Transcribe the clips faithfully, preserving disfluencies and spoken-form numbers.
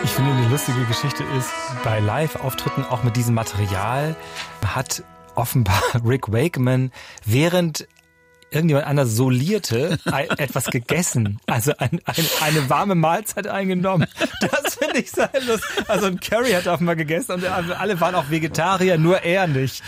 ich finde, eine lustige Geschichte ist, bei Live-Auftritten auch mit diesem Material hat offenbar Rick Wakeman während irgendjemand anders solierte, etwas gegessen. Also ein, ein, eine warme Mahlzeit eingenommen. Das finde ich sehr lustig. Also ein Curry hat offenbar gegessen und alle waren auch Vegetarier, nur er nicht.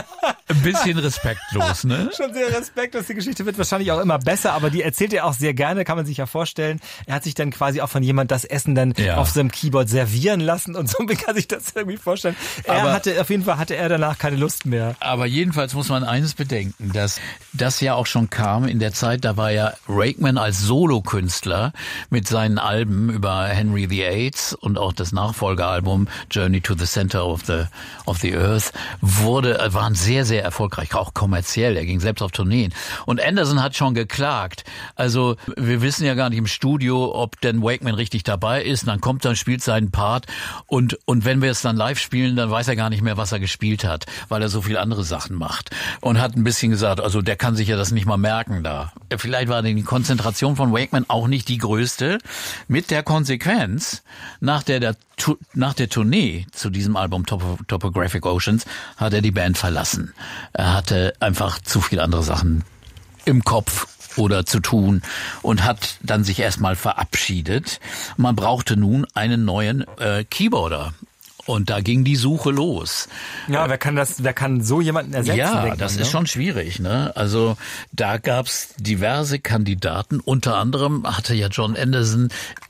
Ein bisschen respektlos, ne? Schon sehr respektlos. Die Geschichte wird wahrscheinlich auch immer besser, aber die erzählt er auch sehr gerne, kann man sich ja vorstellen. Er hat sich dann quasi auch von jemand das Essen dann ja. auf seinem Keyboard servieren lassen und so kann sich das irgendwie vorstellen. Er aber, hatte, auf jeden Fall hatte er danach keine Lust mehr. Aber jedenfalls muss man eines bedenken, dass das ja auch schon kam in der Zeit, da war ja Wakeman als Solokünstler mit seinen Alben über Henry the Eighth und auch das Nachfolgealbum Journey to the Center of the of the Earth wurde waren sehr sehr erfolgreich, auch kommerziell. Er ging selbst auf Tourneen und Anderson hat schon geklagt. Also wir wissen ja gar nicht im Studio, ob denn Wakeman richtig dabei ist. Dann kommt er, spielt seinen Part und und wenn wir es dann live spielen, dann weiß er gar nicht mehr, was er gespielt hat, weil er so viel andere Sachen macht und hat ein bisschen gesagt, also der kann sich ja das nicht mal merken da. Vielleicht war die Konzentration von Wakeman auch nicht die größte. Mit der Konsequenz, nach der, der nach der Tournee zu diesem Album Top, Topographic Oceans hat er die Band verlassen. Er hatte einfach zu viele andere Sachen im Kopf oder zu tun und hat dann sich erstmal verabschiedet. Man brauchte nun einen neuen äh, Keyboarder. Und da ging die Suche los. Ja, wer kann das, wer kann so jemanden ersetzen? Ja, das ist schon schwierig, ne? Also da gab's diverse Kandidaten. Unter anderem hatte ja John Anderson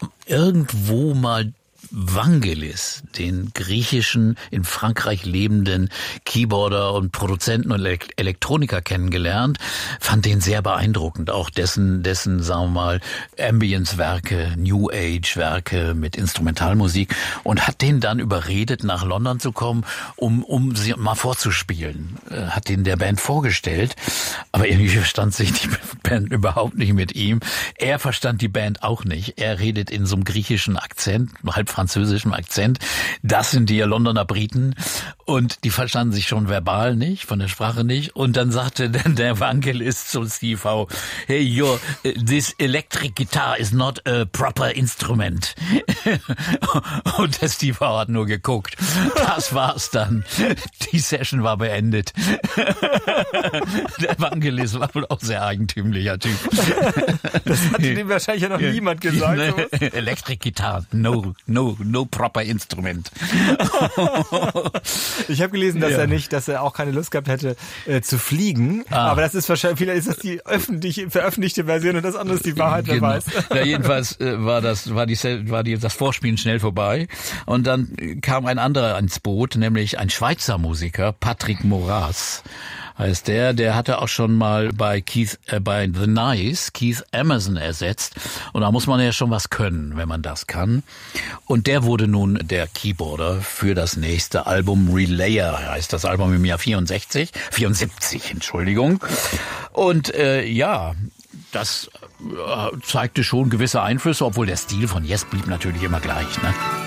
irgendwo mal Vangelis, den griechischen, in Frankreich lebenden Keyboarder und Produzenten und Elektroniker kennengelernt, fand den sehr beeindruckend, auch dessen, dessen, sagen wir mal, Ambience-Werke, New Age-Werke mit Instrumentalmusik und hat den dann überredet, nach London zu kommen, um, um sie mal vorzuspielen. Hat den der Band vorgestellt, aber irgendwie verstand sich die Band überhaupt nicht mit ihm. Er verstand die Band auch nicht. Er redet in so einem griechischen Akzent, halb französischem Akzent. Das sind die Londoner Briten und die verstanden sich schon verbal nicht, von der Sprache nicht. Und dann sagte dann der Evangelist zu Steve Howe, hey, yo, this electric guitar is not a proper instrument. Und der Steve Howe hat nur geguckt. Das war's dann. Die Session war beendet. Der Evangelist war wohl auch sehr eigentümlicher Typ. Das hat ihm wahrscheinlich ja noch niemand gesagt. Electric guitar, no, no, no proper instrument. Ich habe gelesen, dass ja. er nicht, dass er auch keine Lust gehabt hätte äh, zu fliegen. Ah. Aber das ist wahrscheinlich, vielleicht ist das die öffentlich, veröffentlichte Version und das andere ist die Wahrheit, wer genau. weiß. Ja, jedenfalls äh, war das, war die, war die, das Vorspielen schnell vorbei und dann kam ein anderer ans Boot, nämlich ein Schweizer Musiker, Patrick Moraz. Heißt der, der hatte auch schon mal bei Keith, äh, bei The Nice Keith Emerson ersetzt und da muss man ja schon was können, wenn man das kann. Und der wurde nun der Keyboarder für das nächste Album, Relayer heißt das Album im Jahr vierundsechzig, vierundsiebzig, Entschuldigung. Und äh, ja, das äh, zeigte schon gewisse Einflüsse, obwohl der Stil von Yes blieb natürlich immer gleich, ne?